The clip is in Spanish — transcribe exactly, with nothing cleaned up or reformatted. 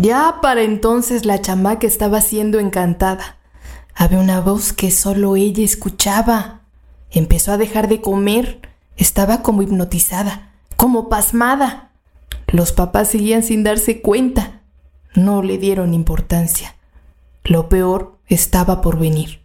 Ya para entonces la chamaca estaba siendo encantada. Había una voz que solo ella escuchaba. Empezó a dejar de comer. Estaba como hipnotizada, como pasmada. Los papás seguían sin darse cuenta. No le dieron importancia. Lo peor estaba por venir.